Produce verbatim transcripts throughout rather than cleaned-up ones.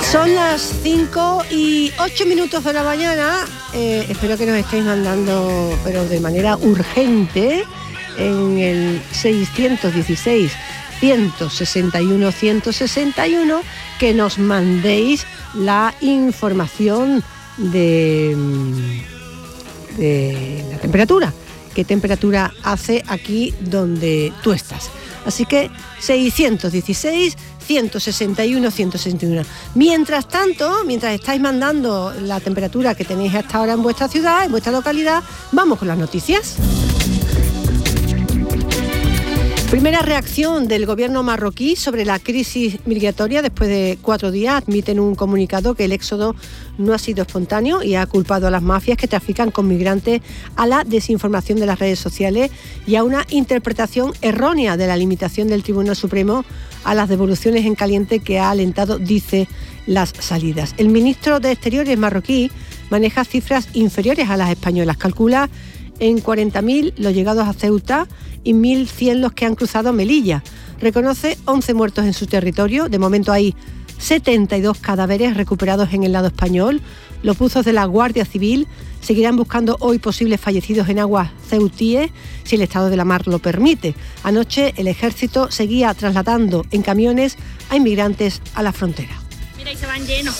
Son las cinco y ocho minutos de la mañana. Eh, espero que nos estéis mandando, pero de manera urgente, en el seiscientos dieciséis, ciento sesenta y uno, ciento sesenta y uno, que nos mandéis la información de, de la temperatura. ¿Qué temperatura hace aquí donde tú estás? Así que seiscientos dieciséis, ciento sesenta y uno, ciento sesenta y uno. Mientras tanto, mientras estáis mandando la temperatura que tenéis hasta ahora en vuestra ciudad, en vuestra localidad, vamos con las noticias. Primera reacción del gobierno marroquí sobre la crisis migratoria. Después de cuatro días admiten en un comunicado que el éxodo no ha sido espontáneo y ha culpado a las mafias que trafican con migrantes, a la desinformación de las redes sociales y a una interpretación errónea de la limitación del Tribunal Supremo a las devoluciones en caliente, que ha alentado, dice, las salidas. El ministro de Exteriores marroquí maneja cifras inferiores a las españolas. Calcula en cuarenta mil los llegados a Ceuta y mil cien los que han cruzado Melilla. Reconoce once muertos en su territorio. De momento hay setenta y dos cadáveres recuperados en el lado español. Los buzos de la Guardia Civil seguirán buscando hoy posibles fallecidos en aguas ceutíes, si el estado de la mar lo permite. Anoche el ejército seguía trasladando en camiones a inmigrantes a la frontera. Mira, y se van llenos.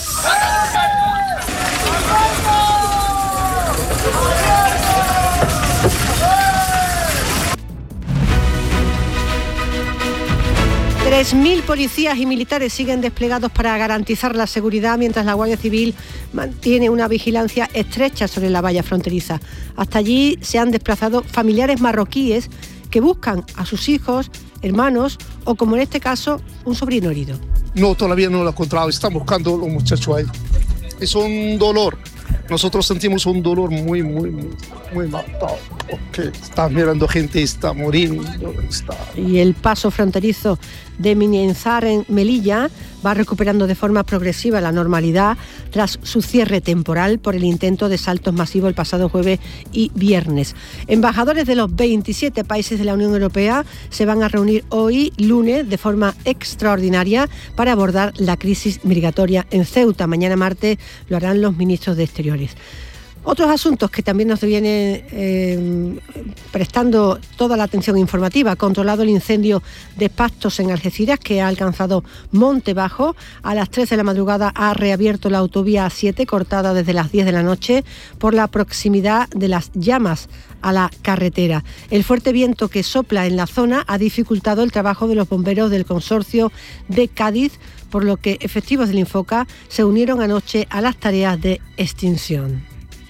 tres mil policías y militares siguen desplegados para garantizar la seguridad, mientras la Guardia Civil mantiene una vigilancia estrecha sobre la valla fronteriza. Hasta allí se han desplazado familiares marroquíes que buscan a sus hijos, hermanos o, como en este caso, un sobrino herido. No, todavía no lo he encontrado. Están buscando a los muchachos ahí. Es un dolor. Nosotros sentimos un dolor muy, muy, muy, muy marcado, porque está mirando gente, está muriendo. Está... Y el paso fronterizo de Minienzar en Melilla va recuperando de forma progresiva la normalidad tras su cierre temporal por el intento de saltos masivos el pasado jueves y viernes. Embajadores de los veintisiete países de la Unión Europea se van a reunir hoy, lunes, de forma extraordinaria para abordar la crisis migratoria en Ceuta. Mañana martes lo harán los ministros de Exteriores. Otros asuntos que también nos vienen eh, prestando toda la atención informativa. Controlado el incendio de pastos en Algeciras, que ha alcanzado Monte Bajo. A las tres de la madrugada ha reabierto la autovía A siete, cortada desde las diez de la noche por la proximidad de las llamas a la carretera. El fuerte viento que sopla en la zona ha dificultado el trabajo de los bomberos del consorcio de Cádiz, por lo que efectivos del Infoca se unieron anoche a las tareas de extinción.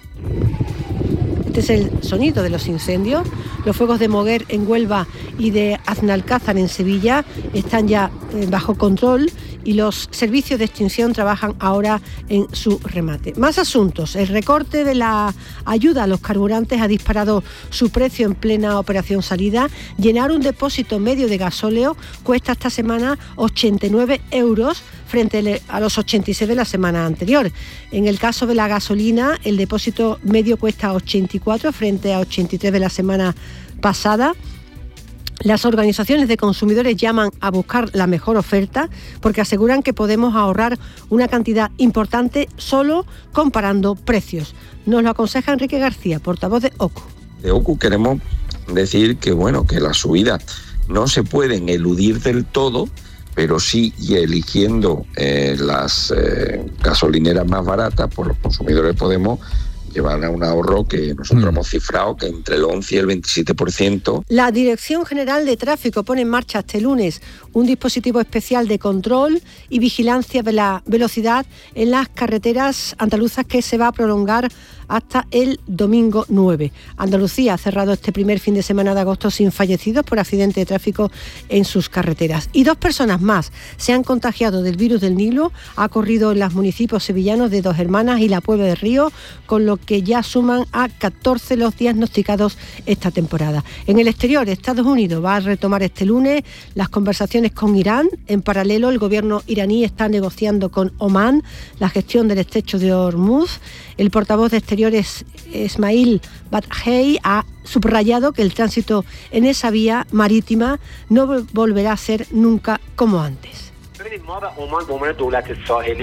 Este es el sonido de los incendios. Los fuegos de Moguer en Huelva y de Aznalcázar en Sevilla están ya eh, bajo control, y los servicios de extinción trabajan ahora en su remate. Más asuntos. El recorte de la ayuda a los carburantes ha disparado su precio en plena operación salida. Llenar un depósito medio de gasóleo cuesta esta semana ochenta y nueve euros frente a los ochenta y seis de la semana anterior. En el caso de la gasolina, el depósito medio cuesta ochenta y cuatro frente a ochenta y tres de la semana pasada. Las organizaciones de consumidores llaman a buscar la mejor oferta porque aseguran que podemos ahorrar una cantidad importante solo comparando precios. Nos lo aconseja Enrique García, portavoz de O C U. De O C U queremos decir que, bueno, que las subidas no se pueden eludir del todo, pero sí, y eligiendo eh, las eh, gasolineras más baratas, pues los consumidores podemos llevar a un ahorro que nosotros mm. hemos cifrado que entre el once y el veintisiete por ciento. La Dirección General de Tráfico pone en marcha este lunes un dispositivo especial de control y vigilancia de la velocidad en las carreteras andaluzas, que se va a prolongar hasta el domingo nueve. Andalucía ha cerrado este primer fin de semana de agosto sin fallecidos por accidente de tráfico en sus carreteras. Y dos personas más se han contagiado del virus del Nilo. Ha corrido en los municipios sevillanos de Dos Hermanas y La Puebla de Río, con lo que ya suman a catorce los diagnosticados esta temporada. En el exterior, Estados Unidos va a retomar este lunes las conversaciones con Irán. En paralelo, el gobierno iraní está negociando con Omán la gestión del estrecho de Hormuz. El portavoz de Exteriores, Ismail Badhei, ha subrayado que el tránsito en esa vía marítima no volverá a ser nunca como antes.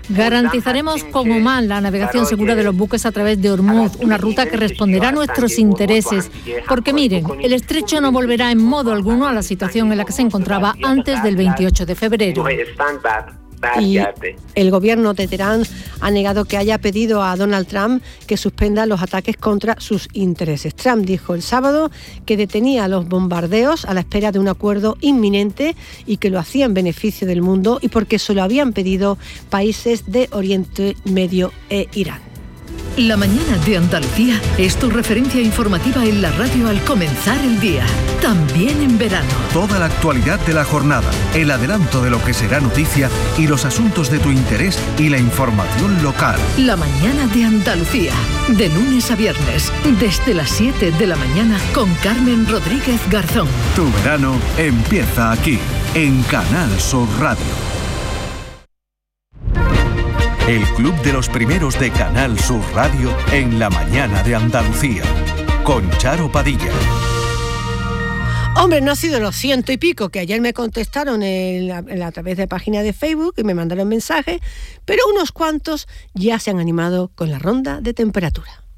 Garantizaremos con Omán la navegación segura de los buques a través de Hormuz, una ruta que responderá a nuestros intereses. Porque miren, el estrecho no volverá en modo alguno a la situación en la que se encontraba antes del veintiocho de febrero. Y el gobierno de Teherán ha negado que haya pedido a Donald Trump que suspenda los ataques contra sus intereses. Trump dijo el sábado que detenía los bombardeos a la espera de un acuerdo inminente y que lo hacía en beneficio del mundo y porque se lo habían pedido países de Oriente Medio e Irán. La mañana de Andalucía es tu referencia informativa en la radio al comenzar el día, también en verano. Toda la actualidad de la jornada, el adelanto de lo que será noticia y los asuntos de tu interés y la información local. La mañana de Andalucía, de lunes a viernes, desde las siete de la mañana con Carmen Rodríguez Garzón. Tu verano empieza aquí, en Canal Sur Radio. El Club de los Primeros de Canal Sur Radio en la mañana de Andalucía, con Charo Padilla. Hombre, no ha sido los ciento y pico que ayer me contestaron en la, en la, a través de página de Facebook y me mandaron mensajes, pero unos cuantos ya se han animado con la ronda de temperatura.